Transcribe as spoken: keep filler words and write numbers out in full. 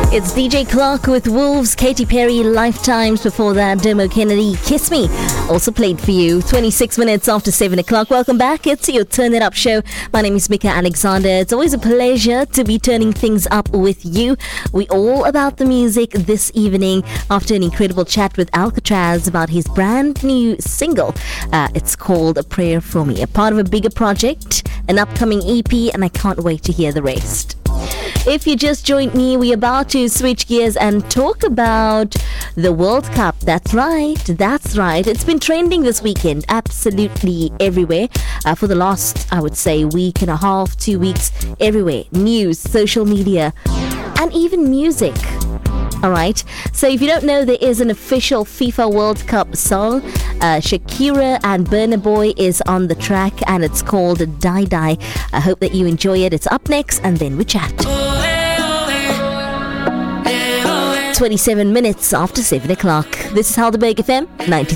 It's D J Clark with Wolves, Katy Perry, Lifetimes. Before that, Demo Kennedy, Kiss Me, also played for you. twenty-six minutes after seven o'clock. Welcome back. It's your Turn It Up show. My name is Mika Alexander. It's always a pleasure to be turning things up with you. We all about the music this evening after an incredible chat with Alcatraz about his brand new single. Uh, it's called A Prayer For Me, a part of a bigger project, an upcoming E P, and I can't wait to hear the rest. If you just joined me, we're about to switch gears and talk about the World Cup. That's right, that's right. It's been trending this weekend, absolutely everywhere. Uh, for the last, I would say, week and a half, two weeks, everywhere. News, social media, and even music. Alright, so if you don't know, there is an official FIFA World Cup song. Uh, Shakira and Burna Boy is on the track and it's called Die Die. I hope that you enjoy it. It's up next and then we chat. twenty-seven minutes after seven o'clock. This is Helderberg F M ninety-three.